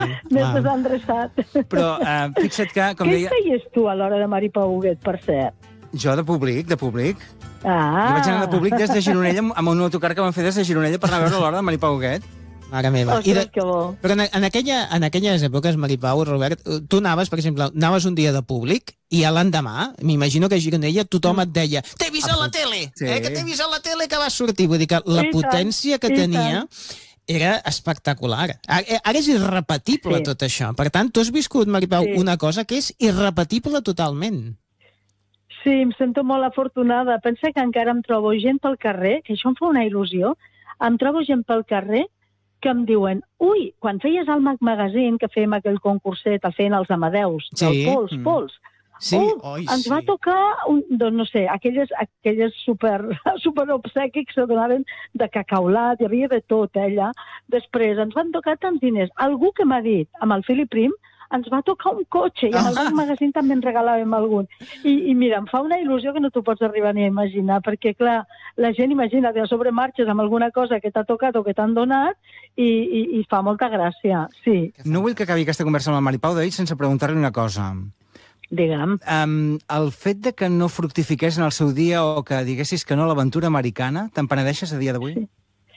N'és desendreçat. Però fixa't que, com deia... Què feies tu a l'hora de Maripau Huguet, per cert? Jo de públic. Jo vaig anar de públic des de Gironella, amb un autocar que vam fer des de Gironella per anar a veure l'hora de Maripau Huguet. Mare meva. Ostres, que bo. Però en aquelles èpoques, Maripau, Robert, tu anaves, per exemple, un dia de públic i a l'endemà, m'imagino que a Gironella tothom et deia t'he vist a la tele, que t'he vist a la tele que vas sortir. Vull dir que la potència que tenia era espectacular. Ara és irrepetible tot això. Per tant, tu has viscut, Maripau, una cosa que és irrepetible totalment. Sí, em sento molt afortunada. Pensa que encara em trobo gent pel carrer, que això em fa una il·lusió, em trobo gent pel carrer que em diuen, ui, quan feies el Mac Magazine, que fèiem aquell concurset, el feien els Amadeus, del Pols, ens va tocar, doncs no sé, aquelles super obsequis que se donaven de cacaulat, hi havia de tot, allà. Després ens van tocar tants diners. Algú que m'ha dit, amb el Philip Prim, ens va tocar un cotxe, i amb el Mac Magazine també en regalàvem algun. I mira, em fa una il·lusió que no t'ho pots arribar ni a imaginar, perquè, clar, la gent, imagina't, a sobre marxes amb alguna cosa que t'ha tocat o que t'han donat i fa molta gràcia, sí. No vull que acabi aquesta conversa amb la Maripau d'ahir sense preguntar-li una cosa. Digue'm. El fet de que no fructifiqués en el seu dia o que diguessis que no a l'aventura americana, te'n penedeixes a dia d'avui? Sí.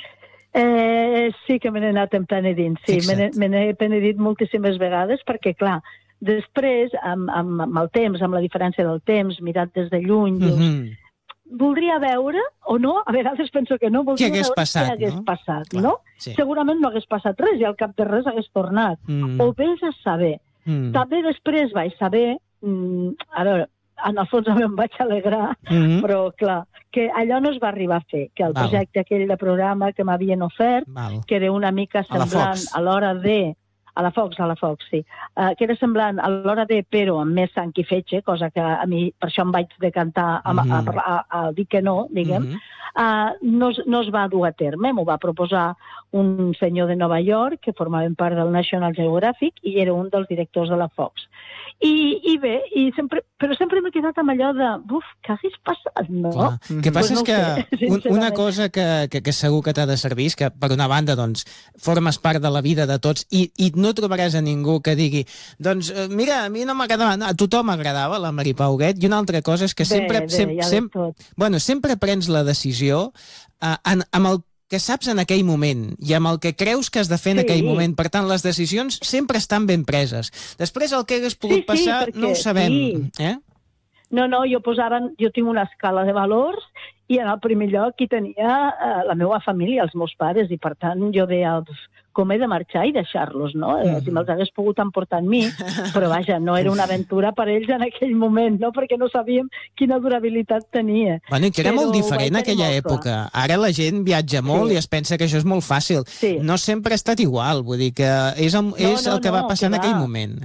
Sí que me n'he anat empenedint, sí, me n'he penedit moltíssimes vegades, perquè, clar, després, amb el temps, amb la diferència del temps, mirat des de lluny, dius, voldria veure, o no, a vegades penso que no, voldria veure què hagués passat, no? Segurament no hagués passat res, i al cap de res hagués tornat. Ho vés a saber. També després vaig saber, a veure, en el fons em vaig alegrar, però, clar, que allò no es va arribar a fer, que el projecte aquell de programa que m'havien ofert, que era una mica semblant a l'hora de... A la Fox, sí. Que era semblant a l'hora de, però amb més sang i fetge, cosa que a mi, per això em vaig decantar a dir que no, diguem, no es va dur a terme. M'ho va proposar un senyor de Nova York, que formaven part del National Geographic, i era un dels directors de la Fox. I bé, però sempre m'he quedat amb allò de, què hagués passat, no? El que passa és que una cosa que segur que t'ha de servir és que, per una banda, doncs, formes part de la vida de tots i no trobaràs a ningú que digui, doncs, mira, a mi no m'agradava, a tothom agradava la Maripau Huguet, i una altra cosa és que sempre prens la decisió amb el que saps en aquell moment i amb el que creus que has de fer en aquell moment. Per tant, les decisions sempre estan ben preses. Després, el que hagués pogut passar no ho sabem. No, jo tinc una escala de valors i en el primer lloc hi tenia la meva família, els meus pares, i per tant jo deia, com he de marxar i deixar-los, no? Si me'ls hagués pogut emportar amb mi, però vaja, no era una aventura per ells en aquell moment, no? Perquè no sabíem quina durabilitat tenia. Bueno, i que era molt diferent aquella època. Ara la gent viatja molt i es pensa que això és molt fàcil. No sempre ha estat igual, vull dir que és el que va passar en aquell moment.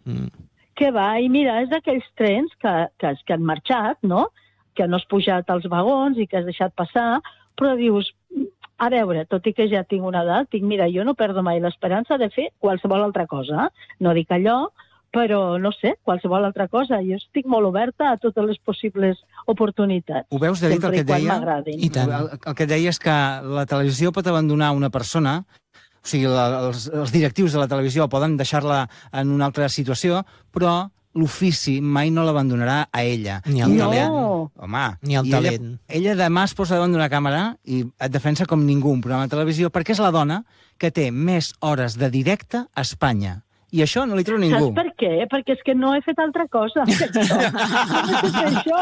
Que va, i mira, és d'aquells trens que han marxat, no? Que no has pujat als vagons i que has deixat passar, però dius, a veure, tot i que ja tinc una edat, mira, jo no perdo mai l'esperança de fer qualsevol altra cosa. No dic allò, però no sé, qualsevol altra cosa. Jo estic molt oberta a totes les possibles oportunitats. Ho veus, David, el que et deia? I tant. El que et deia és que la televisió pot abandonar una persona, o sigui, els directius de la televisió poden deixar-la en una altra situació, però l'ofici mai no l'abandonarà a ella. Ni el talent. Home, ni el talent. Ella demà es posa davant d'una càmera i et defensa com ningú un programa de televisió, perquè és la dona que té més hores de directe a Espanya. I això no li treu ningú. Saps per què? Perquè és que no he fet altra cosa. Només he fet això.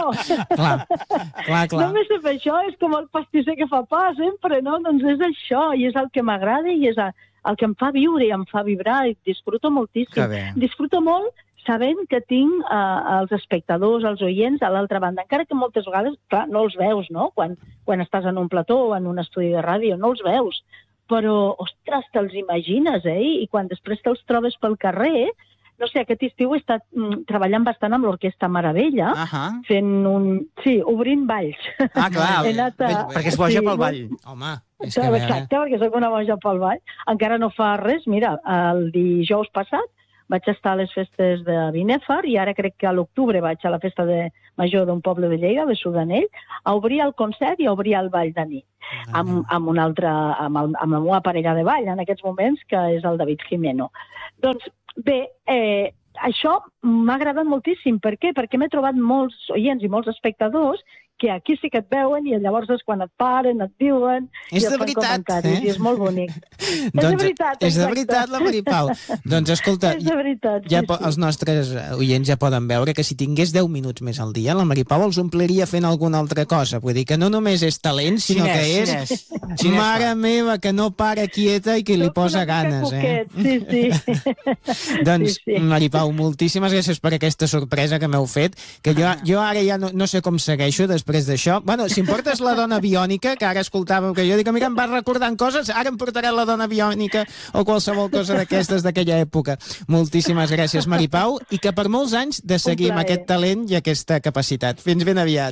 Clar. Només he fet això, és com el pastisser que fa pa sempre, no? Doncs és això, i és el que m'agrada, i és el que em fa viure i em fa vibrar, i disfruto moltíssim. Disfruto molt sabent que tinc els espectadors, els oients a l'altra banda, encara que moltes vegades, clar, no els veus, no? Quan estàs en un plató o en un estudi de ràdio, no els veus. Però, ostres, te'ls imagines, I quan després te'ls trobes pel carrer, no sé, aquest estiu he estat treballant bastant amb l'Orquestra Meravella, fent obrint balls. Clar, perquè és boja pel ball. Home, exacte, perquè soc una boja pel ball. Encara no fa res, mira, el dijous passat vaig estar a les festes de Binèfar i ara crec que a l'octubre vaig a la festa major d'un poble de Lleida, de Sudanell, a obrir el concert i a obrir el ball de nit, amb una altra, amb la meva parella de ball en aquests moments, que és el David Jimeno. Doncs bé, això m'ha agradat moltíssim. Per què? Perquè m'he trobat molts oients i molts espectadors que aquí sí que et veuen i llavors és quan et paren, et diuen... És de veritat, I és molt bonic. És de veritat, és de veritat, la Maripau. Doncs escolta, ja els nostres oients ja poden veure que si tingués 10 minuts més al dia, la Maripau els ompliria fent alguna altra cosa. Vull dir que no només és talent, sinó que és... Mare meva, que no para quieta i que li posa ganes. Sí. Doncs, Maripau, moltíssimes gràcies per aquesta sorpresa que m'heu fet, que jo ara ja no sé com segueixo després d'això. Bueno, si em portes la dona biònica, que ara escoltàvem que jo dic, mira, em vas recordant coses, ara em portaré la dona biònica o qualsevol cosa d'aquestes d'aquella època. Moltíssimes gràcies, Maripau, i que per molts anys de seguir amb aquest talent i aquesta capacitat. Fins ben aviat.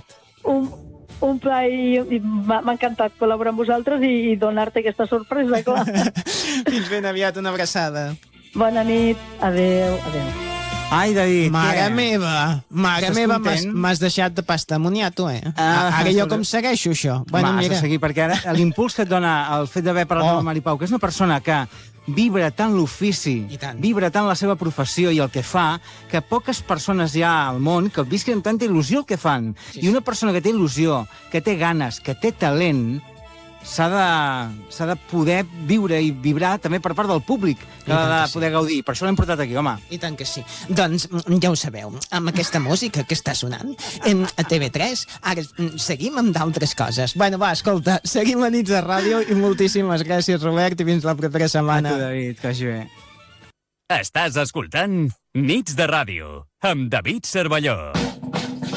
Un plaer, m'ha encantat col·laborar amb vosaltres i donar-te aquesta sorpresa, clar. Fins ben aviat, una abraçada. Bona nit, adeu. Ai, David, mare meva, m'has deixat de pastamoniar, tu, ara jo com segueixo això? Bueno, mira. Has de seguir, perquè ara l'impuls que et dona el fet d'haver parlat amb la Maripau, que és una persona que vibra tant l'ofici, vibra tant la seva professió i el que fa, que poques persones hi ha al món que visquin amb tanta il·lusió el que fan. I una persona que té il·lusió, que té ganes, que té talent, s'ha de poder viure i vibrar també per part del públic, que ha de poder gaudir. Per això l'hem portat aquí, home. I tant que sí. Doncs ja ho sabeu, amb aquesta música que està sonant a TV3, ara seguim amb d'altres coses. Bueno, va, escolta, seguim a Nits de Ràdio i moltíssimes gràcies, Robert, i fins la propera setmana. A tu, David, que vagi bé. Estàs escoltant Nits de Ràdio, amb David Cervelló.